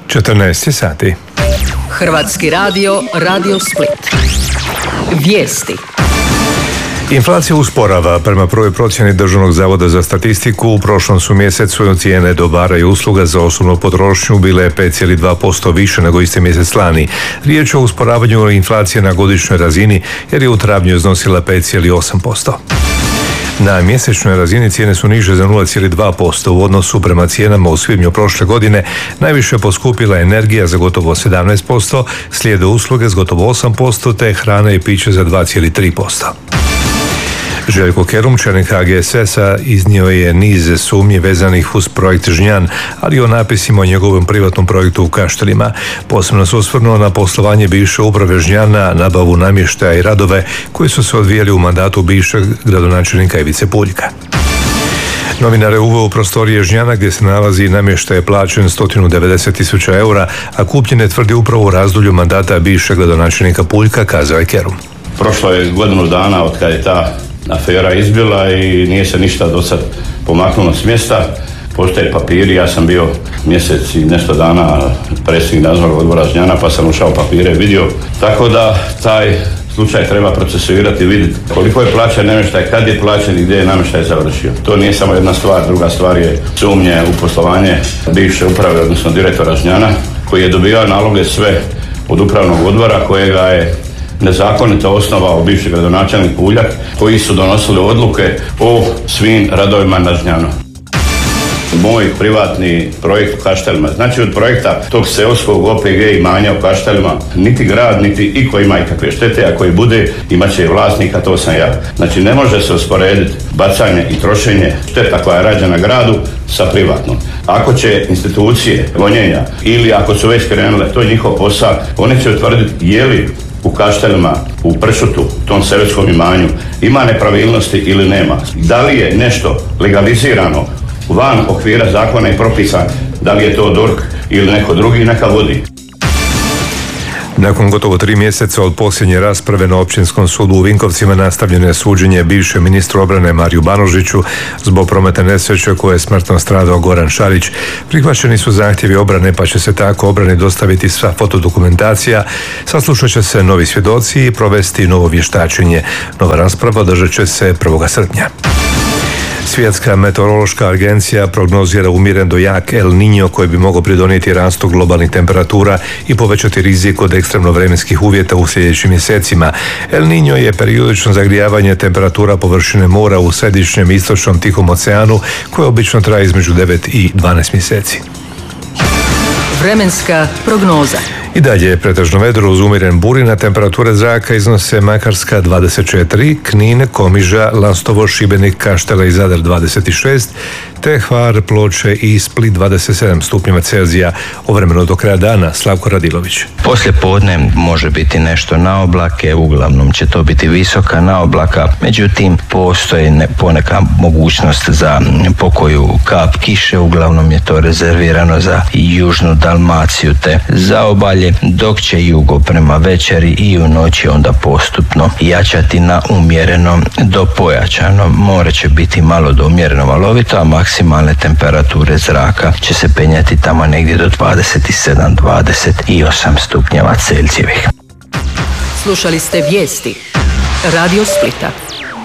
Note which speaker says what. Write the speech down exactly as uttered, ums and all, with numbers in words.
Speaker 1: četrnaest sati.
Speaker 2: Hrvatski radio, Radio Split. Vijesti.
Speaker 1: Inflacija usporava. Prema prvoj procjeni Državnog zavoda za statistiku, u prošlom su mjesecu cijene dobara i usluga za osobnu potrošnju bile pet zarez dva posto više nego isti mjesec lani. Riječ je o usporavanju inflacije na godišnjoj razini jer je u travnju iznosila pet zarez osam posto. Na mjesečnoj razini cijene su niže za nula zarez dva posto u odnosu prema cijenama u svibnju prošle godine. Najviše poskupila energija za gotovo sedamnaest posto, slijede usluge s gotovo osam posto te hrana i piće za dva zarez tri posto. Željko Kerum, čelnik H G S S-a, iznio je niz sumnji vezanih uz projekt Žnjan, ali i o napisima o njegovom privatnom projektu u Kaštelima. Posebno se osvrnuo na poslovanje bivše uprave Žnjana, nabavu namještaja i radove koji su se odvijali u mandatu bivšeg gradonačelnika Ivice Puljka. Novinar je uveo u prostorije Žnjana gdje se nalazi namještaj plaćen sto devedeset tisuća eura, a kupljen je, tvrdi, upravo u razdoblju mandata bivšeg gradonačelnika Puljka, kazao je Kerum.
Speaker 3: Prošlo je godinu dana od kada je ta afera izbila i nije se ništa do sad pomaknulo s mjesta. Postoje papiri, ja sam bio mjesec i nešto dana predsjednik nadzornog odbora Žnjana, pa sam ušao papire i vidio. Tako da taj slučaj treba procesuirati i vidjeti koliko je plaćen namještaj, kad je plaćen i gdje je namještaj završio. To nije samo jedna stvar, druga stvar je sumnje u poslovanje bivše uprave, odnosno direktora Žnjana, koji je dobivao naloge sve od upravnog odbora kojega je nezakonito osnovao bivši gradonačelnik Puljak, koji su donosili odluke o svim radovima na Žnjanu. Moj privatni projekt u Kaštelima, znači od projekta tog seoskog O P G imanja u Kaštelima, niti grad, niti iko ima ikakve štete, a koji bude imat će vlasnika, to sam ja. Znači ne može se usporediti bacanje i trošenje šteta koja je rađena gradu sa privatnom. Ako će institucije gonjenja ili ako su već krenule, to je njihov posao, one će utvrditi je li u Kaštelima, u Pršutu, tom seoskom imanju, ima nepravilnosti ili nema. Da li je nešto legalizirano van okvira zakona i propisa, da li je to D O R K ili neko drugi, neka vodi.
Speaker 1: Nakon gotovo tri mjeseca od posljednje rasprave na Općinskom sudu u Vinkovcima nastavljeno je suđenje bivšem ministru obrane Mariju Banožiću zbog prometne nesreće koje je smrtno stradao Goran Šarić. Prihvaćeni su zahtjevi obrane, pa će se tako obrani dostaviti sva fotodokumentacija, saslušat će se novi svjedoci i provesti novo vještačenje. Nova rasprava održat će se prvog srpnja. Svjetska meteorološka agencija prognozira umjeren do jak El Niño koji bi mogao pridonijeti rastu globalnih temperatura i povećati rizik od ekstremno vremenskih uvjeta u sljedećim mjesecima. El Niño je periodično zagrijavanje temperatura površine mora u središnjem i istočnom Tihom oceanu koje obično traje između devet i dvanaest mjeseci.
Speaker 2: Vremenska prognoza.
Speaker 1: I dalje je pretežno vedro uz umjeren burina, temperature zraka iznose Makarska dvadeset četiri, Knin, Komiža, Lastovo, Šibenik, Kaštela i Zadar dvadeset šest, te Hvar, Ploče i Split dvadeset sedam stupnjeva Celzija. O vremenu do kraja dana, Slavko Radilović.
Speaker 4: Poslije podne može biti nešto na oblake, uglavnom će to biti visoka na oblaka, međutim postoji ne, poneka mogućnost za pokoju kap kiše, uglavnom je to rezervirano za južnu Dalmaciju te zaobalje, dok će jugo prema večeri i u noći onda postupno jačati na umjereno do pojačano. More će biti malo do umjereno valovito, a maksimalne temperature zraka će se penjati tamo negdje do dvadeset sedam do dvadeset osam stupnjeva Celzijevih.
Speaker 2: Slušali ste vijesti Radio Splita.